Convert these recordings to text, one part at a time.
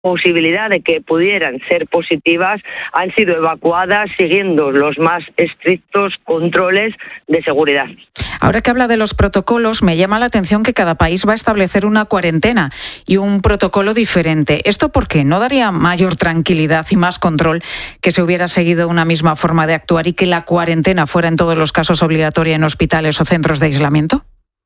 posibilidad de que pudieran ser positivas han sido evacuadas siguiendo los más estrictos controles de seguridad. Ahora que habla de los protocolos, me llama la atención que cada país va a establecer una cuarentena y un protocolo diferente. ¿Esto por qué? ¿No daría mayor tranquilidad y más control que se hubiera seguido una misma forma de actuar y que la cuarentena fuera en todos los casos obligatoria en hospitales o centros de aislamiento?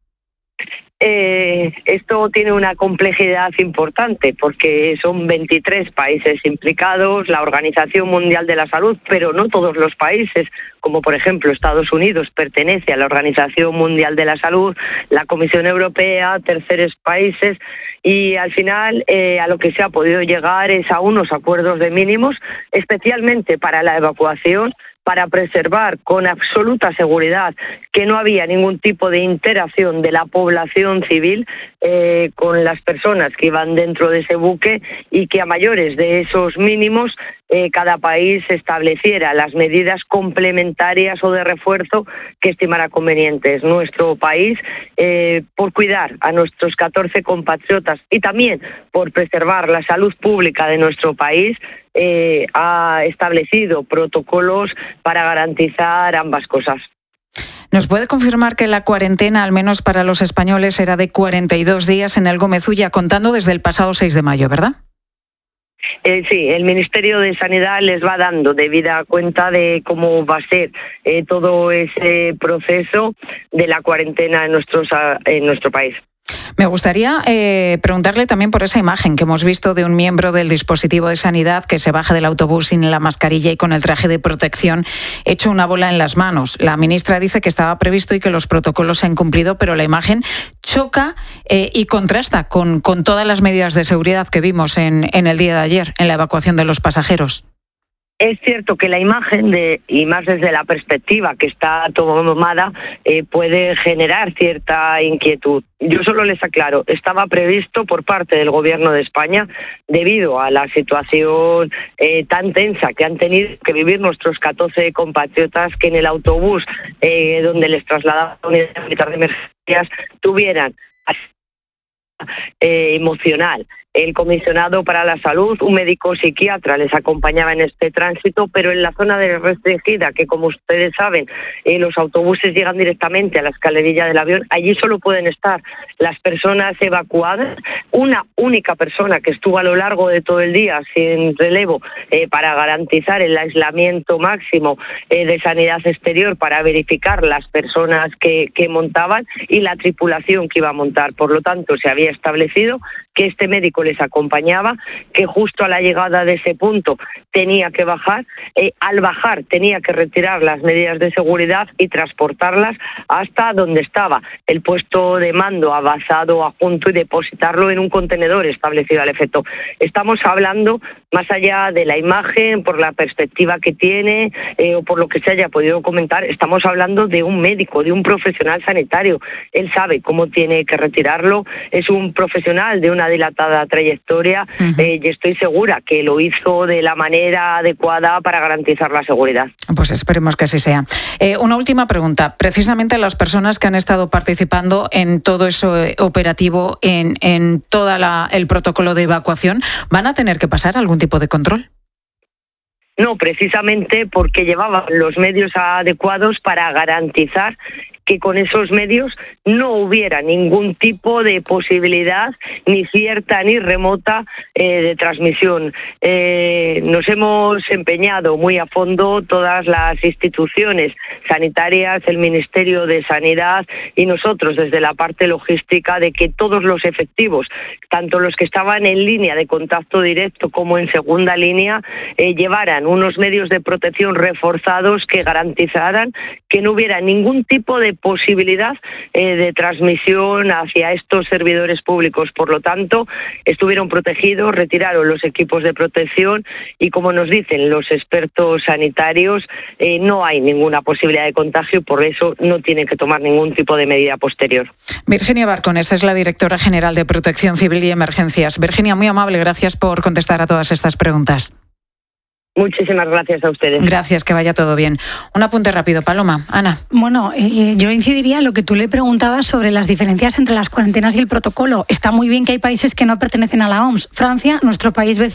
Esto tiene una complejidad importante porque son 23 países implicados, la Organización Mundial de la Salud, pero no todos los países, como por ejemplo Estados Unidos pertenece a la Organización Mundial de la Salud, la Comisión Europea, terceros países, y al final a lo que se ha podido llegar es a unos acuerdos de mínimos, especialmente para la evacuación, para preservar con absoluta seguridad que no había ningún tipo de interacción de la población civil con las personas que iban dentro de ese buque y que a mayores de esos mínimos cada país estableciera las medidas complementarias o de refuerzo que estimara convenientes. Nuestro país, por cuidar a nuestros 14 compatriotas y también por preservar la salud pública de nuestro país, ha establecido protocolos para garantizar ambas cosas. ¿Nos puede confirmar que la cuarentena, al menos para los españoles, era de 42 días en el Gómez Ulla, contando desde el pasado 6 de mayo, verdad? Sí, el Ministerio de Sanidad les va dando debida cuenta de cómo va a ser todo ese proceso de la cuarentena en nuestro país. Me gustaría preguntarle también por esa imagen que hemos visto de un miembro del dispositivo de sanidad que se baja del autobús sin la mascarilla y con el traje de protección hecho una bola en las manos. La ministra dice que estaba previsto y que los protocolos se han cumplido, pero la imagen choca y contrasta con todas las medidas de seguridad que vimos en el día de ayer, en la evacuación de los pasajeros. Es cierto que la imagen, y más desde la perspectiva que está tomada, puede generar cierta inquietud. Yo solo les aclaro, estaba previsto por parte del Gobierno de España, debido a la situación tan tensa que han tenido que vivir nuestros 14 compatriotas, que en el autobús donde les trasladaban a la unidad militar de emergencias tuvieran emocional. El comisionado para la salud, un médico psiquiatra, les acompañaba en este tránsito, pero en la zona de restringida, que como ustedes saben, los autobuses llegan directamente a la escalerilla del avión, allí solo pueden estar las personas evacuadas, una única persona que estuvo a lo largo de todo el día sin relevo para garantizar el aislamiento máximo de sanidad exterior, para verificar las personas que montaban y la tripulación que iba a montar. Por lo tanto, se había establecido que este médico les acompañaba, que justo a la llegada de ese punto tenía que bajar, al bajar tenía que retirar las medidas de seguridad y transportarlas hasta donde estaba el puesto de mando avanzado adjunto y depositarlo en un contenedor establecido al efecto. Estamos hablando, más allá de la imagen, por la perspectiva que tiene o por lo que se haya podido comentar, estamos hablando de un médico, de un profesional sanitario. Él sabe cómo tiene que retirarlo, es un profesional de una dilatada trayectoria y estoy segura que lo hizo de la manera adecuada para garantizar la seguridad. Pues esperemos que así sea. Una última pregunta. Precisamente las personas que han estado participando en todo ese operativo, en todo el protocolo de evacuación, ¿van a tener que pasar algún tipo de control? No, precisamente porque llevaban los medios adecuados para garantizar que con esos medios no hubiera ningún tipo de posibilidad, ni cierta ni remota, de transmisión. Nos hemos empeñado muy a fondo todas las instituciones sanitarias, el Ministerio de Sanidad y nosotros desde la parte logística, de que todos los efectivos, tanto los que estaban en línea de contacto directo como en segunda línea, llevaran unos medios de protección reforzados que garantizaran que no hubiera ningún tipo de posibilidad de transmisión hacia estos servidores públicos. Por lo tanto, estuvieron protegidos, retiraron los equipos de protección y, como nos dicen los expertos sanitarios, no hay ninguna posibilidad de contagio, por eso no tienen que tomar ningún tipo de medida posterior. Virginia Barcones es la directora general de Protección Civil y Emergencias. Virginia, muy amable, gracias por contestar a todas estas preguntas. Muchísimas gracias a ustedes. Gracias, que vaya todo bien. Un apunte rápido, Paloma. Ana. Bueno, yo incidiría en lo que tú le preguntabas sobre las diferencias entre las cuarentenas y el protocolo. Está muy bien que hay países que no pertenecen a la OMS. Francia, nuestro país vecino,